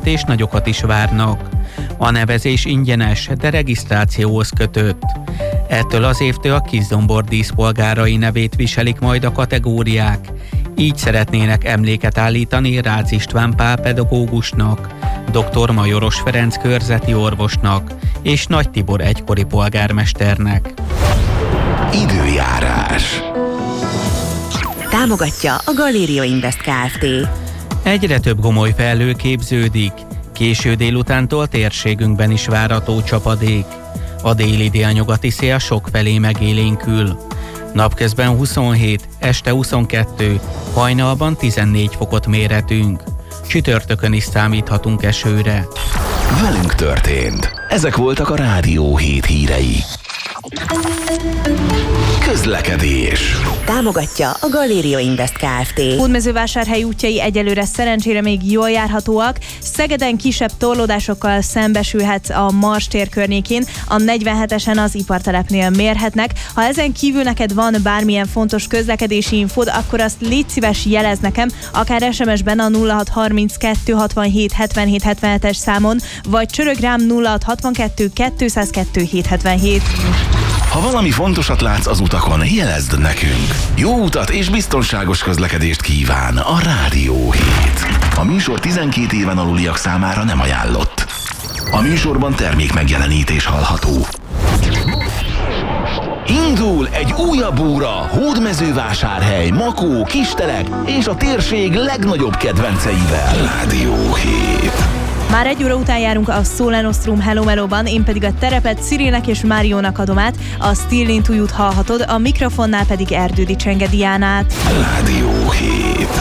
és nagyokat is várnak. A nevezés ingyenes, de regisztrációhoz kötött. Ettől az évtől a Kiszombor díszpolgárai nevét viselik majd a kategóriák. Így szeretnének emléket állítani Rácz István Pál pedagógusnak, dr. Majoros Ferenc körzeti orvosnak és Nagy Tibor egykori polgármesternek. Időjárás. Támogatja a Galéria Invest Kft. Egyre több gomoly felhő képződik. Késő délutántól térségünkben is várható csapadék. A déli délnyugati szél sokfelé megélénkül. Napközben 27, este 22, hajnalban 14 fokot mérhetünk. Csütörtökön is számíthatunk esőre. Velünk történt. Ezek voltak a Rádió 7 hírei. Közlekedés. Támogatja a Galéria Invest Kft. Hódmezővásárhely útjai egyelőre szerencsére még jól járhatóak. Szegeden kisebb torlódásokkal szembesülhet a Mars tér környékén, a 47-esen az ipartelepnél mérhetnek. Ha ezen kívül neked van bármilyen fontos közlekedési infód, akkor azt légy szíves, jelezd nekem, akár SMS-ben a 0632 67 77 77-es számon, vagy csörög rám 0662 202 777. Ha valami fontosat látsz az utakon, jelezd nekünk. Jó utat és biztonságos közlekedést kíván a Rádió 7. A műsor 12 éven aluliak számára nem ajánlott. A műsorban termék megjelenítés hallható. Indul egy újabb óra Hódmezővásárhely, Makó, Kistelek és a térség legnagyobb kedvenceivel. Rádió 7. Már 1 óra után járunk a Solen Ostrom Hello Melóban, én pedig a terepet Cyrilnek és Máriónak adom át, a Stirling Tujut hallhatod, a mikrofonnál pedig Erdődi Csenge Diánát. Rádió 7.